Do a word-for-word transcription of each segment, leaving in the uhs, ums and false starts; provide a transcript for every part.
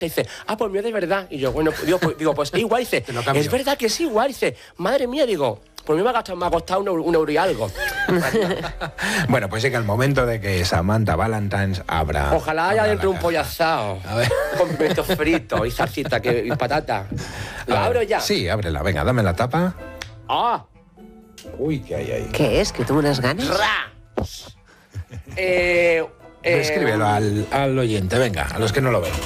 dice, ah, pues mío de verdad. Y yo, bueno, digo, pues, digo, pues igual. Dice, es verdad que sí, igual. Dice, madre mía, digo, pues mí me ha costado, me ha costado un, euro, un euro y algo. Bueno, pues llega el momento de que Samantha Valentines abra. Ojalá haya dentro un pollo asado. A ver. Con pimientos fritos y salsita que, y patata. ¿Lo abro ya? Sí, ábrela. Venga, dame la tapa. ¡Ah! Uy, ¿qué hay ahí? ¿Qué es? ¿Que tuvo unas ganas? ¡Ra! eh... Descríbelo eh, al, al oyente, venga, a los que no lo ven.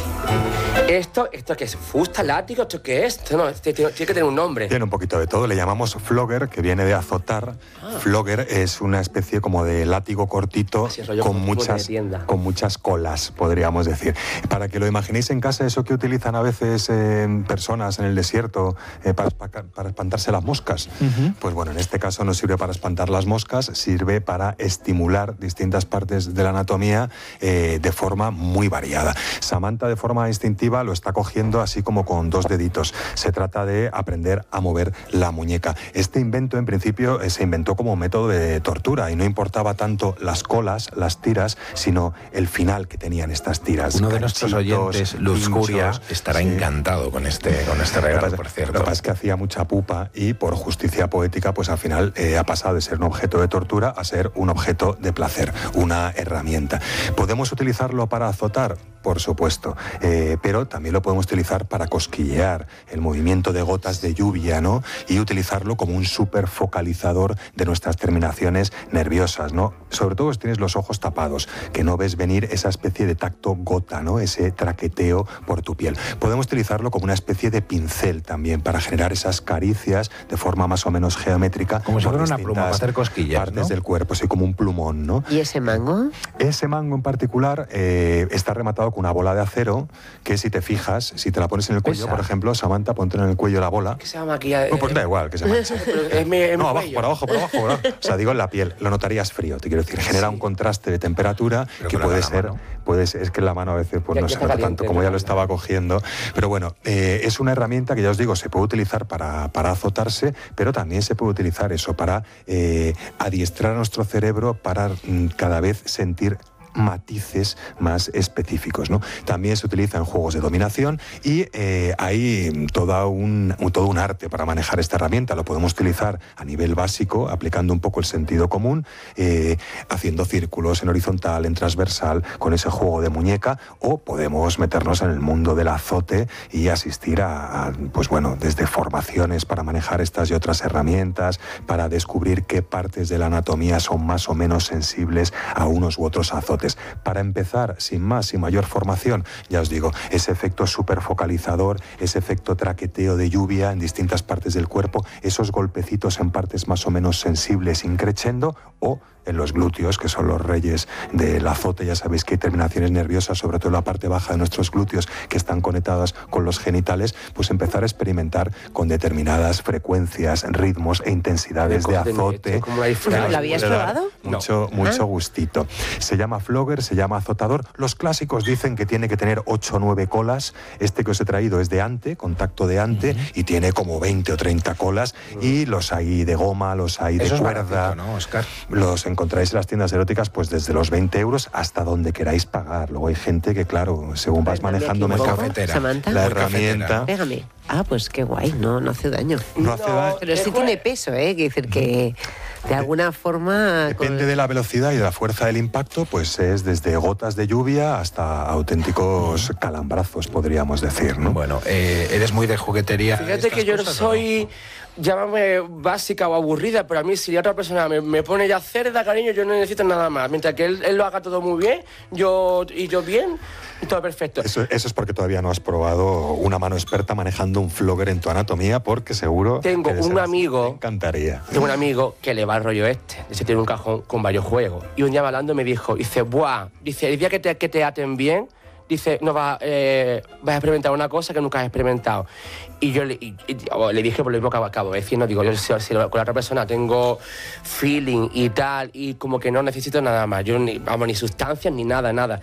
¿Esto, esto qué es? ¿Fusta, látigo? ¿Esto qué es? Esto no, este, tiene, tiene que tener un nombre. Tiene un poquito de todo. Le llamamos flogger, que viene de azotar. Ah. Flogger es una especie como de látigo cortito con muchas, con muchas colas, podríamos decir. Para que lo imaginéis en casa, eso que utilizan a veces eh, personas en el desierto eh, para, para espantarse las moscas. Uh-huh. Pues bueno, en este caso no sirve para espantar las moscas, sirve para estimular distintas partes de la anatomía eh, de forma muy variada. Samantha, de forma instintiva, lo está cogiendo así como con dos deditos. Se trata de aprender a mover la muñeca. Este invento, en principio, se inventó como método de tortura y no importaba tanto las colas, las tiras, sino el final que tenían estas tiras. Uno de nuestros oyentes, Luz Curia, estará sí. encantado con este, con este regalo, pasa, por cierto. Lo que pasa es que hacía mucha pupa y, por justicia poética, pues al final eh, ha pasado de ser un objeto de tortura a ser un objeto de placer, una herramienta. ¿Podemos utilizarlo para azotar? Por supuesto, eh, pero también lo podemos utilizar para cosquillear, el movimiento de gotas de lluvia, ¿no? Y utilizarlo como un superfocalizador de nuestras terminaciones nerviosas, ¿no? Sobre todo si tienes los ojos tapados, que no ves venir esa especie de tacto gota, ¿no? Ese traqueteo por tu piel. Podemos utilizarlo como una especie de pincel también para generar esas caricias de forma más o menos geométrica. Como si fuera una pluma para hacer cosquillas, partes ¿no? del cuerpo, sí, como un plumón, ¿no? ¿Y ese mango? Ese mango en particular eh, está rematado con una bola de acero que, si te fijas, si te la pones en el cuello, por ejemplo, Samantha, ponte en el cuello la bola. ¿Qué se llama aquí? Eh, no, pues da igual, que se llama. es mi, es no, mi abajo, por abajo, por abajo, por abajo. O sea, digo en la piel, lo notarías frío, te quiero decir, genera sí. un contraste de temperatura. Pero que puede ser, puede ser, es que la mano a veces pues, ya, no se nota tanto como ya lo estaba cogiendo. Pero bueno, eh, es una herramienta que ya os digo, se puede utilizar para, para azotarse, pero también se puede utilizar eso para eh, adiestrar a nuestro cerebro para mm, cada vez sentir matices más específicos, ¿no? También se utiliza en juegos de dominación y eh, hay toda un, todo un arte para manejar esta herramienta. Lo podemos utilizar a nivel básico, aplicando un poco el sentido común, eh, haciendo círculos en horizontal, en transversal, con ese juego de muñeca, o podemos meternos en el mundo del azote y asistir a, a pues bueno, desde formaciones para manejar estas y otras herramientas, para descubrir qué partes de la anatomía son más o menos sensibles a unos u otros azotes. Para empezar, sin más, sin mayor formación, ya os digo, ese efecto superfocalizador, ese efecto traqueteo de lluvia en distintas partes del cuerpo, esos golpecitos en partes más o menos sensibles increchendo, o en los glúteos, que son los reyes del azote. Ya sabéis que hay terminaciones nerviosas, sobre todo en la parte baja de nuestros glúteos, que están conectadas con los genitales, pues empezar a experimentar con determinadas frecuencias, ritmos e intensidades de azote. ¿Lo habías probado? Mucho, no. mucho ¿Ah? gustito. Se llama flogger, se llama azotador. Los clásicos dicen que tiene que tener ocho o nueve colas. Este que os he traído es de ante, contacto de ante, uh-huh. y tiene como veinte o treinta colas. Uh-huh. Y los hay de goma, los hay de Eso cuerda. Es baratito, ¿no, Óscar? Los encontráis en las tiendas eróticas pues desde los veinte euros hasta donde queráis pagar. Luego hay gente que, claro, según vas manejando mejor la herramienta... Pégame. Ah, pues qué guay, no, no hace daño. No hace daño. Pero sí tiene peso, ¿eh? Quiere decir que de alguna forma... Depende con... de la velocidad y de la fuerza del impacto, pues es desde gotas de lluvia hasta auténticos calambrazos, podríamos decir, ¿no? Bueno, eh, eres muy de juguetería. Fíjate que yo no soy... Llámame básica o aburrida, pero a mí si la otra persona me, me pone ya cerda, cariño, yo no necesito nada más. Mientras que él, él lo haga todo muy bien, yo y yo bien, y todo perfecto. Eso, eso es porque todavía no has probado una mano experta manejando un flogger en tu anatomía, porque seguro... Tengo que un amigo... Me encantaría. Tengo un amigo que le va al rollo este. Ese tiene un cajón con varios juegos. Y un día hablando me dijo, dice, buah, dice, el día que te, que te aten bien, dice, no vas, eh, vas a experimentar una cosa que nunca has experimentado. Y yo le, y, y, le dije por lo mismo que acabo de decir, no digo, yo si, si con la otra persona tengo feeling y tal, y como que no necesito nada más, yo ni, vamos, ni sustancias ni nada, nada.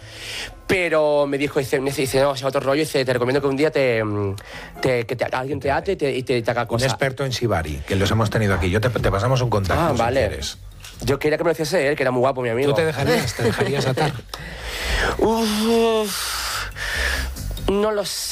Pero me dijo, dice, dice no, es otro rollo, dice, te recomiendo que un día te, te, que te, alguien te ate y te, y te, te haga cosas. Un experto en shibari, que los hemos tenido aquí. Yo te, te pasamos un contacto, ah, si vale. quieres. Yo quería que me lo hiciese él, que era muy guapo, mi amigo. ¿Tú te dejarías, te dejarías atar? Uf, No lo sé.